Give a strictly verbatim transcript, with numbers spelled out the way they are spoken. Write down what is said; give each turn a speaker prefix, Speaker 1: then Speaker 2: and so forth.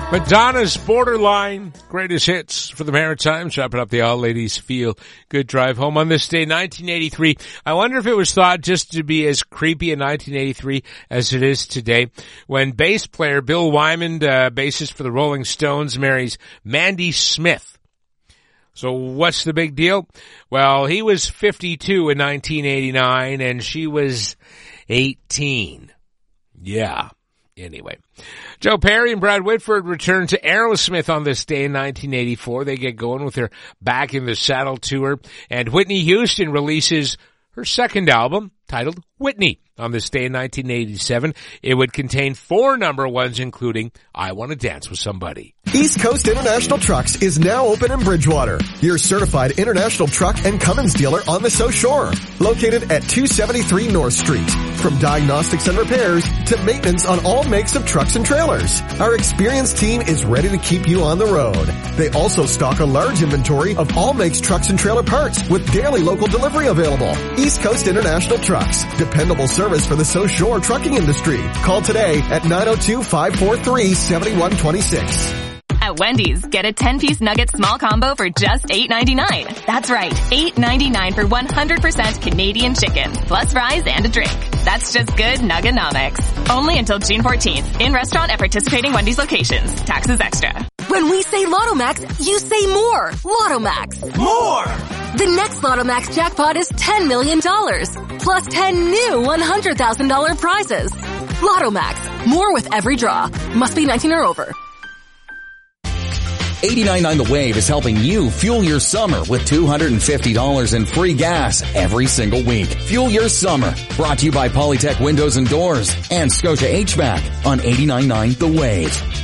Speaker 1: Madonna's Borderline, greatest hits for the Maritimes, wrapping up the All Ladies Feel Good drive home on this day, nineteen eighty-three. I wonder if it was thought just to be as creepy in nineteen eighty-three as it is today, when bass player Bill Wyman, uh, bassist for the Rolling Stones, marries Mandy Smith. So what's the big deal? Well, he was fifty-two in nineteen eighty-nine and she was eighteen. Yeah. Anyway, Joe Perry and Brad Whitford return to Aerosmith on this day in nineteen eighty-four. They get going with their Back in the Saddle tour, and Whitney Houston releases her second album titled Whitney on this day in nineteen eighty-seven. It would contain four number ones, including I Want to Dance with Somebody.
Speaker 2: East Coast International Trucks is now open in Bridgewater, your certified international truck and Cummins dealer on the South Shore. Located at two seventy-three North Street. From diagnostics and repairs to maintenance on all makes of trucks and trailers, our experienced team is ready to keep you on the road. They also stock a large inventory of all makes trucks and trailer parts with daily local delivery available. East Coast International Trucks, dependable service for the South Shore trucking industry. Call today at nine oh two, five four three, seven one two six.
Speaker 3: At Wendy's, get a ten-piece nugget small combo for just eight ninety-nine. That's right, eight ninety-nine for one hundred percent Canadian chicken, plus fries and a drink. That's just good Nugganomics. Only until June fourteenth. In restaurant at participating Wendy's locations. Taxes extra.
Speaker 4: When we say Lotto Max, you say more. Lotto Max.
Speaker 5: More!
Speaker 4: The next Lotto Max jackpot is ten million dollars. Plus ten new one hundred thousand dollars prizes. Lotto Max. More with every draw. Must be nineteen or over.
Speaker 6: eighty-nine point nine The Wave is helping you fuel your summer with two hundred fifty dollars in free gas every single week. Fuel your summer. Brought to you by Polytech Windows and Doors and Scotia H V A C on eighty-nine point nine The Wave.